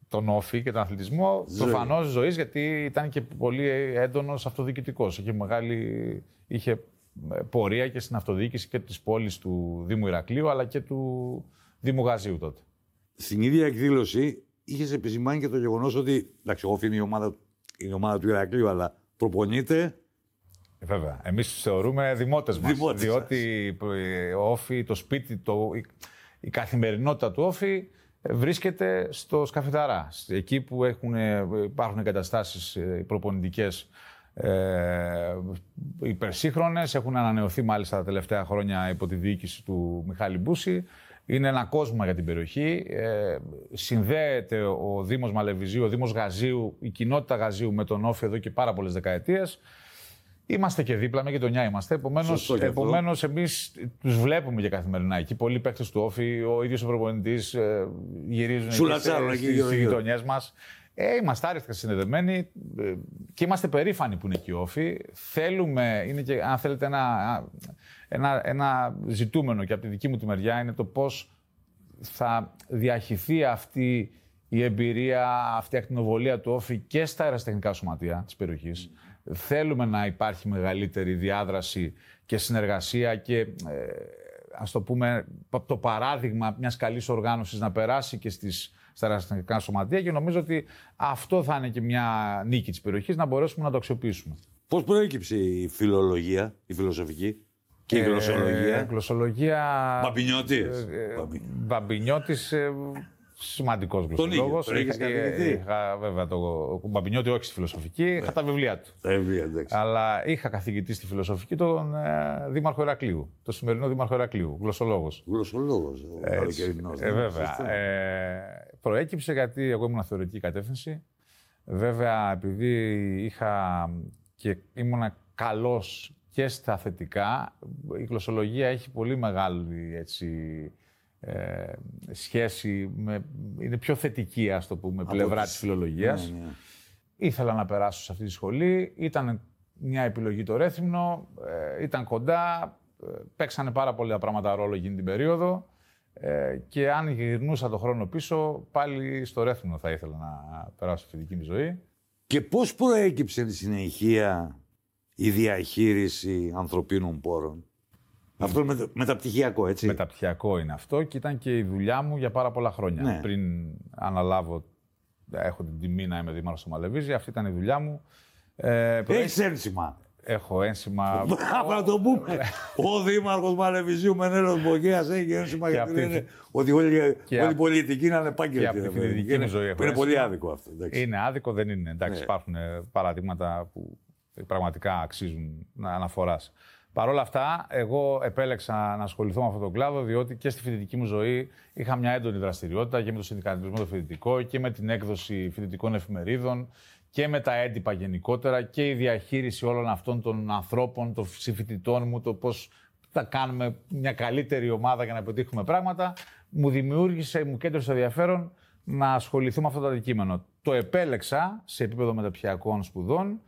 τον Όφη και τον αθλητισμό, προφανώς ζωής, γιατί ήταν και πολύ έντονος αυτοδιοικητικός. Είχε πορεία και στην αυτοδιοίκηση και της πόλης του Δήμου Ηρακλείου, αλλά και του Δήμου Γαζίου τότε. Στην ίδια εκδήλωση είχες επισημάνει και το γεγονός ότι, εντάξει, Όφη είναι η ομάδα του Ηρακλείου, αλλά προπονείται. Βέβαια. Εμείς τους θεωρούμε δημότες μας. Διότι ο Όφη, το σπίτι, η καθημερινότητα του Όφη βρίσκεται στο Σκαφιδαρά. Εκεί που υπάρχουν εγκαταστάσεις προπονητικές υπερσύγχρονες, έχουν ανανεωθεί μάλιστα τα τελευταία χρόνια υπό τη διοίκηση του Μιχάλη Μπούση. Είναι ένα κόσμο για την περιοχή. Συνδέεται ο Δήμος Μαλεβιζίου, ο Δήμος Γαζίου, η κοινότητα Γαζίου με τον Όφη εδώ και πάρα πολλές δεκαετίες. Είμαστε και δίπλα, με γειτονιά είμαστε. Επομένως, εμείς τους βλέπουμε και καθημερινά εκεί. Πολλοί παίκτες του Όφη, ο ίδιος ο προπονητής γυρίζουν στις γειτονιές μας. Είμαστε άρρηκτα συνδεδεμένοι και είμαστε περήφανοι που είναι εκεί ο Όφη. Θέλουμε, είναι και αν θέλετε ένα ζητούμενο και από τη δική μου τη μεριά, είναι το πώς θα διαχυθεί αυτή η εμπειρία, αυτή η ακτινοβολία του Όφη και στα αεραστεχνικά σωματεία της περιοχής. Θέλουμε να υπάρχει μεγαλύτερη διάδραση και συνεργασία και ας το πούμε το παράδειγμα μιας καλής οργάνωσης να περάσει και στα αεραστεχνικά σωματεία, και νομίζω ότι αυτό θα είναι και μια νίκη της περιοχής, να μπορέσουμε να το αξιοποιήσουμε. Πώς προέκυψε η φιλολογία, η φιλοσοφική και η γλωσσολογία? Γλωσσολογία... Μπαμπινιώτης. Σημαντικός γλωσσολόγος. Είχα βέβαια τον Μπαμπινιώτη, όχι στη φιλοσοφική, είχα τα βιβλία του. Αλλά είχα καθηγητή στη φιλοσοφική τον Δήμαρχο Ηρακλείου, το σημερινό Δήμαρχο Ηρακλείου, γλωσσολόγος. Γλωσσολόγος, βέβαια. Προέκυψε γιατί εγώ ήμουν θεωρητική κατεύθυνση. Βέβαια, επειδή ήμουν καλός και στα θετικά, η γλωσσολογία έχει πολύ μεγάλη σχέση είναι πιο θετική, ας το πούμε, πλευρά της φιλολογίας. Ναι. Ήθελα να περάσω σε αυτή τη σχολή, ήταν μια επιλογή το Ρέθυμνο, ήταν κοντά, παίξανε πάρα πολλά πράγματα ρόλο εκείνη την περίοδο, και αν γυρνούσα το χρόνο πίσω, πάλι στο Ρέθυμνο θα ήθελα να περάσω στη δική μου ζωή. Και πώς προέκυψε στη συνεχεία η διαχείριση ανθρωπίνων πόρων? Αυτό μεταπτυχιακό, έτσι. Μεταπτυχιακό είναι αυτό και ήταν και η δουλειά μου για πάρα πολλά χρόνια. Ναι. Πριν αναλάβω, έχω την τιμή να είμαι δήμαρχος στο Μαλεβίζι, αυτή ήταν η δουλειά μου. Έχεις ένσημα? Έχω ένσημα. Να το πούμε. Ο δήμαρχος Μαλεβιζίου Μενέλος Μπογέας έχει ένσημα, γιατί λένε ότι όλη η πολιτική είναι ανεπάγγελτη. Και από τη φοιτητική μου ζωή έχω. Είναι πολύ άδικο αυτό. Είναι άδικο, δεν είναι. Εντάξει, υπάρχουν παραδείγματα που πραγματικά αξίζουν αναφοράς. Παρ' όλα αυτά, εγώ επέλεξα να ασχοληθώ με αυτόν τον κλάδο, διότι και στη φοιτητική μου ζωή είχα μια έντονη δραστηριότητα και με το συνδικαλισμό το φοιτητικό και με την έκδοση φοιτητικών εφημερίδων και με τα έντυπα γενικότερα και η διαχείριση όλων αυτών των ανθρώπων, των συμφοιτητών μου, το πώς θα κάνουμε μια καλύτερη ομάδα για να πετύχουμε πράγματα, μου κέντρισε ενδιαφέρον να ασχοληθώ με αυτό το αντικείμενο. Το επέλεξα σε επίπεδο μεταπτυχιακών σπουδών.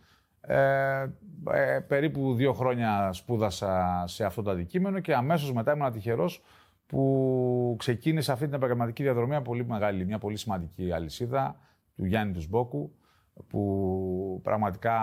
Περίπου 2 χρόνια σπούδασα σε αυτό το αντικείμενο και αμέσως μετά ήμουν τυχερός που ξεκίνησα αυτή την επαγγελματική διαδρομή, μια πολύ σημαντική αλυσίδα του Γιάννη του Σμπόκου, που πραγματικά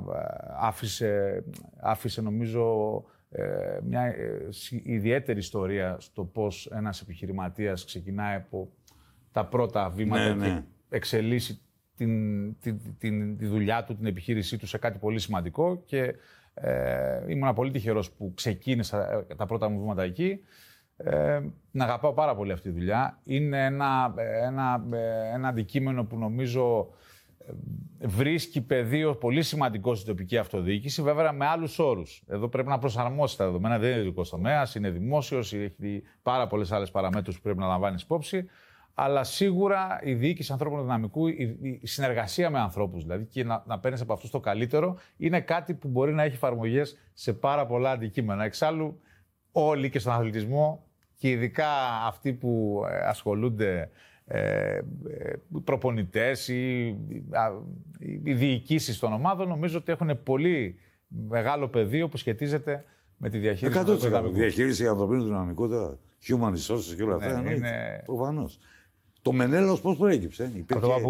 άφησε νομίζω μια ιδιαίτερη ιστορία στο πώς ένας επιχειρηματίας ξεκινάει από τα πρώτα βήματα και εξελίσσει τη δουλειά του, την επιχείρησή του σε κάτι πολύ σημαντικό, και ήμουν πολύ τυχερός που ξεκίνησα τα πρώτα μου βήματα εκεί. Να αγαπάω πάρα πολύ αυτή τη δουλειά. Είναι ένα αντικείμενο που νομίζω βρίσκει πεδίο πολύ σημαντικό στην τοπική αυτοδιοίκηση, βέβαια με άλλους όρους. Εδώ πρέπει να προσαρμόσει τα δεδομένα, δεν είναι ειδικός τομέας, είναι δημόσιος, έχει πάρα πολλές άλλες παραμέτρους που πρέπει να λαμβάνεις υπόψη. Αλλά σίγουρα η διοίκηση ανθρώπινου δυναμικού, η συνεργασία με ανθρώπους δηλαδή, και να παίρνεις από αυτούς το καλύτερο, είναι κάτι που μπορεί να έχει εφαρμογές σε πάρα πολλά αντικείμενα. Εξάλλου, όλοι και στον αθλητισμό, και ειδικά αυτοί που ασχολούνται, προπονητές ή οι διοικήσεις των ομάδων, νομίζω ότι έχουν πολύ μεγάλο πεδίο που σχετίζεται με τη διαχείριση του ανθρώπινου δυναμικού. Διαχείριση ανθρωπίνου δυναμικού, human resources και όλα αυτά. Είναι προφανώς. Το Μενέλος πώς προέκυψε?